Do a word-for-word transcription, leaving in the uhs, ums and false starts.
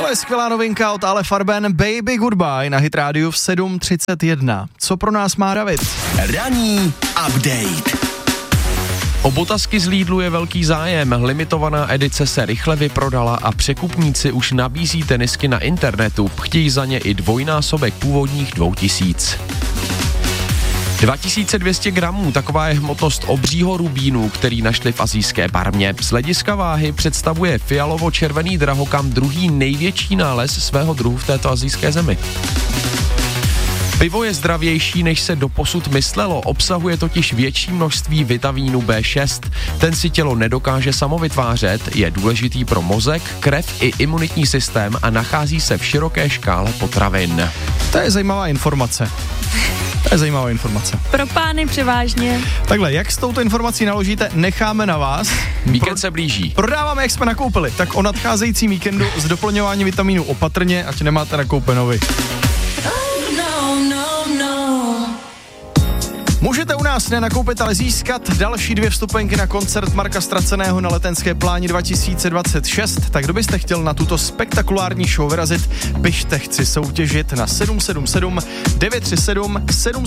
Tohle je skvělá novinka od Ale Farben, Baby Goodbye na Hit Rádiu v sedm třicet jedna. Co pro nás má David? Ranní update. O botasky z Lidlu je velký zájem, limitovaná edice se rychle vyprodala a překupníci už nabízí tenisky na internetu, chtějí za ně i dvojnásobek původních dvou tisíc. dva tisíce dvě stě gramů, taková je hmotnost obřího rubínu, který našli v asijské Barmě. Z hlediska váhy představuje fialovo-červený drahokam druhý největší nález svého druhu v této asijské zemi. Pivo je zdravější, než se doposud myslelo, obsahuje totiž větší množství vitamínu bé šest. Ten si tělo nedokáže samo vytvářet, je důležitý pro mozek, krev i imunitní systém a nachází se v široké škále potravin. To je zajímavá informace. To je zajímavá informace. Pro pány převážně. Takhle, jak s touto informací naložíte, necháme na vás. Víkend Pro, se blíží. Prodáváme, jak jsme nakoupili, tak o nadcházejícím víkendu s doplňováním vitamínů opatrně, ať nemáte nakoupeno vy. Můžete u nás nenakoupit, ale získat další dvě vstupenky na koncert Marka Ztraceného na Letenské pláni dva tisíce dvacet šest. Tak kdo byste chtěl na tuto spektakulární show vyrazit, pište chci soutěžit na sedm sedm sedm devět tři sedm sedm